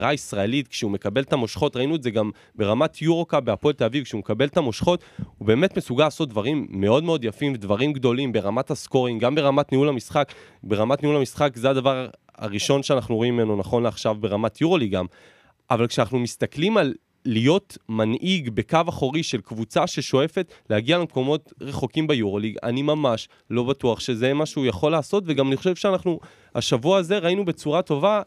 הישראלית, כשהוא מקבל את המושכות, ראינו את זה גם ברמת יורוקאפ בהפועל תל אביב, כשהוא מקבל את המושכות, הוא באמת מסוגל לעשות דברים מאוד מאוד יפים, ודברים גדולים ברמת הסקורינג, גם ברמת ניהול המשחק. ברמת ניהול המשחק זה הדבר הראשון שאנחנו רואים ממנו נכון לעכשיו ברמת יורולי גם. אבל כשאנחנו מסתכלים על להיות מנהיג בקו אחורי של קבוצה ששואפת להגיע למקומות רחוקים ביורוליג, אני ממש לא בטוח שזה מה שהוא יכול לעשות, וגם אני חושב שאנחנו, השבוע הזה ראינו בצורה טובה,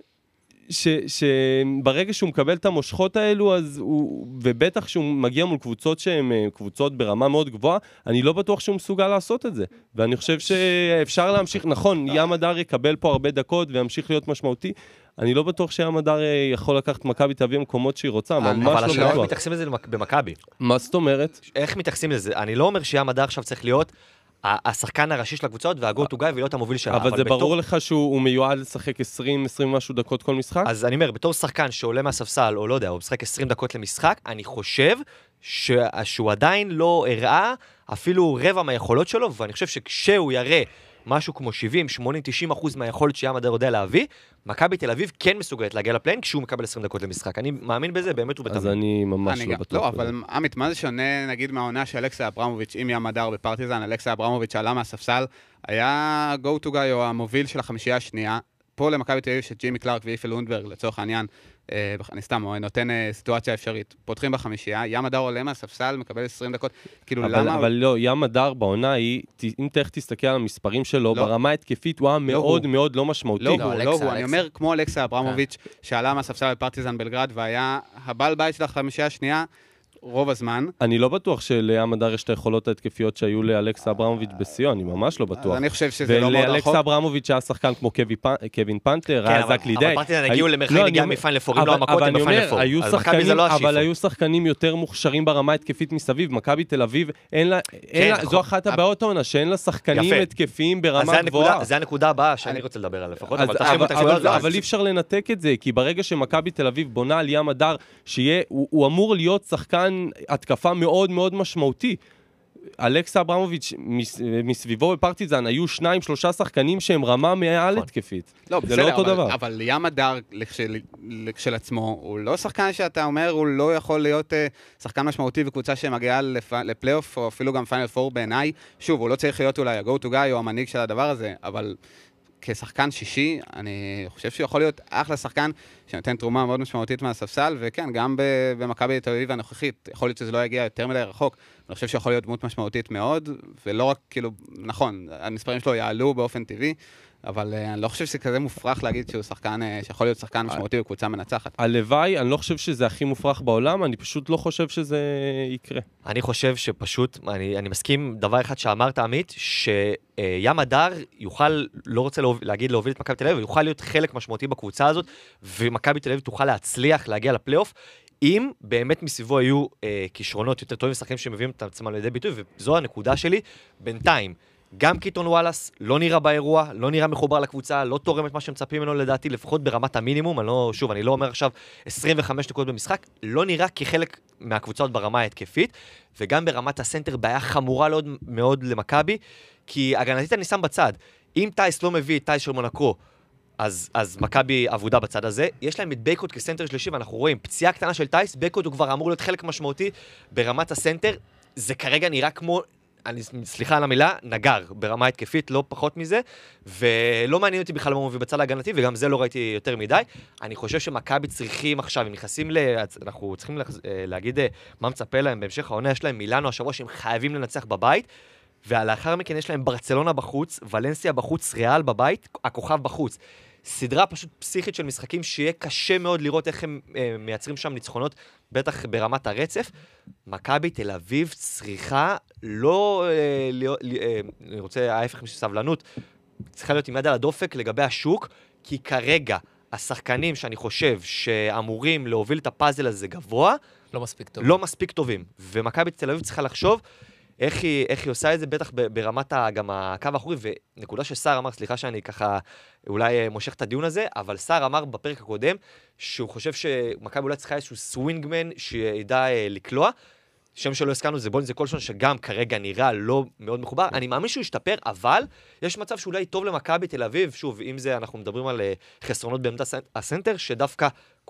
שברגע שהוא מקבל את המושכות האלו, ובטח שהוא מגיע מול קבוצות שהן קבוצות ברמה מאוד גבוהה, אני לא בטוח שהוא מסוגל לעשות את זה. ואני חושב שאפשר להמשיך, נכון, ים הדר יקבל פה הרבה דקות וימשיך להיות משמעותי, אני לא בטוח שים הדר יכול לקחת מכבי תל אביב מקומות שהיא רוצה, ממש לא בטוח. אבל השאלה איך מתייחסים לזה במכבי? מה זאת אומרת? איך מתייחסים לזה? אני לא אומר שים הדר עכשיו צריך להיות השחקן הראשי של הקבוצות, והגו טו גיא ולהיות המוביל שלה. אבל זה ברור לך שהוא מיועד לשחק 20 משהו דקות כל משחק? אז אני אומר, בתור שחקן שעולה מהספסל, או לא יודע, הוא משחק 20 דקות למשחק, אני חושב שהוא עדיין לא הראה אפילו רבע מהיכולות שלו, ואני חושב שכשהוא יראה משהו כמו 70, 80, 90% מהיכולת שים הדר יודע להביא, מכבי תל אביב כן מסוגלת להגיע לפליין כשהוא מקבל 20 דקות למשחק. אני מאמין בזה, באמת הוא בתמיד. אז אני ממש לא בטוח. לא, אבל עמית, מה זה שונה, נגיד, מהעונה של אלכסה אברמוביץ' עם ים הדר בפרטיזן? אלכסה אברמוביץ' שעלה מהספסל, היה go to guy או המוביל של החמישייה השנייה, פה למכבי תל אביב של ג'ימי קלארק ואיפל לונדברג, לצורך העניין, אני סתם, הוא נותן סיטואציה אפשרית. פותחים בחמישייה, ים הדר עולה מהספסל, מקבל 20 דקות, כאילו למה? אבל לא, ים הדר בעונה היא, אם תכף תסתכל על המספרים שלו, ברמה התקפית הוא היה מאוד מאוד לא משמעותי. לא הוא, אני אומר, כמו אלכסה אברמוביץ' שעלה מהספסל בפרטיזן בלגרד, והיה הבעל בית של החמישייה השנייה, רוב הזמן. אני לא בטוח שלים הדר יש את היכולות ההתקפיות שהיו לאלכסה אברמוביץ' בסיוע, אני ממש לא בטוח. אני חושב שזה לא מאוד רחוק. ולאלכסה אברמוביץ' היה שחקן כמו קווין פנתר, היה זק לידי. אבל פרטיזן הגיעו למרחק נגיעה מפיין לפורים, לא המכות, הם מפיין לפור. אבל היו שחקנים יותר מוכשרים ברמה התקפית מסביב. מכבי תל אביב, זו אחת הבעיות העונה, שאין לה שחקנים התקפיים ברמה גבוהה. זה הנקודה הבאה שאני רוצה לדבר עליה לפחות. אבל אי אפשר לנתק את זה, כי ברגע שמכבי תל אביב בונה על ים הדר, שהוא אמור להיות שחקן התקפה מאוד מאוד משמעותי. אלכסה אברמוביץ' מסביבו בפרטיזן היו 2-3 שחקנים שהם רמה מעל התקפית. זה לא אותו דבר. אבל ים הדר כשלעצמו, הוא לא שחקן שאתה אומר, הוא לא יכול להיות שחקן משמעותי וקבוצה שמגיעה לפלייאוף, או אפילו גם פיינל פור בעיניי. שוב, הוא לא צריך להיות אולי ה-go to guy או המנהיג של הדבר הזה, אבל כשחקן שישי, אני חושב שהוא יכול להיות אחלה שחקן שנותן תרומה מאוד משמעותית מהספסל, וכן, גם במכבי תל אביב הנוכחית, יכול להיות שזה לא יגיע יותר מדי רחוק, אני חושב שיכול להיות דמות משמעותית מאוד, ולא רק, כאילו, נכון, המספרים שלו יעלו באופן טבעי, אבל אני לא חושב שזה כזה מופרך להגיד שהוא שחקן, שיכול להיות שחקן משמעותי בקבוצה מנצחת. הלוואי, אני לא חושב שזה הכי מופרך בעולם, אני פשוט לא חושב שזה יקרה. אני חושב שפשוט, אני מסכים דבר אחד שאמרת, עמית, שים הדר יוכל, לא רוצה להגיד להוביל את מכבי תל אביב, יוכל להיות חלק משמעותי בקבוצה הזאת, ומכבי תל אביב תוכל להצליח להגיע לפלייאוף, אם באמת מסביבו היו כישרונות יותר טובים, שחקנים שמביאים את עצמם לידי ביטוי, וזו הנקודה שלי. בינתיים, גם קיטון וואלאס לא נראה באירוע, לא נראה מחובר לקבוצה, לא תורם את מה שמצפים ממנו לדעתי, לפחות ברמת המינימום, אני לא אומר עכשיו 25 דקות במשחק, לא נראה כחלק מהקבוצות ברמה ההתקפית, וגם ברמת הסנטר בעיה חמורה מאוד למכבי, כי הגנתית אני שם בצד, אם טייס לא מביא את טייס של מונקו, אז מכבי עבודה בצד הזה, יש להם את בייקוט כסנטר שלישי, ואנחנו רואים פציעה קטנה של טייס, בייקוט הוא כבר אמור להיות חלק משמעותי ברמת הסנטר, זה כרגע נראה כמו, סליחה על המילה, נגר ברמה התקפית, לא פחות מזה, ולא מעניין אותי בכלל מה הוא מביא בצד ההגנתי, וגם זה לא ראיתי יותר מדי. אני חושב שמכבי צריכים עכשיו, הם נכנסים אנחנו צריכים להגיד מה מצפה להם בהמשך העונה, יש להם מילאנו השבוע שהם חייבים לנצח בבית, ולאחר מכן יש להם ברצלונה בחוץ, ולנסיה בחוץ, ריאל בבית, הכוכב בחוץ. סדרה פשוט פסיכית של משחקים שיהיה קשה מאוד לראות איך הם מייצרים שם ניצחונות, בטח ברמת הרצף. מכבי תל אביב צריכה אני רוצה ההפך מסבלנות, צריכה להיות עם יד על הדופק לגבי השוק, כי כרגע השחקנים שאני חושב שאמורים להוביל את הפאזל הזה גבוה, לא מספיק טובים. ומכבי תל אביב צריכה לחשוב איך היא עושה את זה, בטח ברמת גם הקו האחורי, ונקודה שסער אמר, סליחה שאני ככה אולי מושך את הדיון הזה, אבל סער אמר בפרק הקודם, שהוא חושב שמכבי אולי צריכה איזשהו סווינגמן שידע לקלוע, שם שלא הסכמנו זה בולין, זה כל שונה שגם כרגע נראה לא מאוד מחובר, אני מאמין שהוא ישתפר, אבל יש מצב שאולי טוב למכבי תל אביב, שוב, אם זה אנחנו מדברים על חסרונות בעמדת הסנטר, שדווקא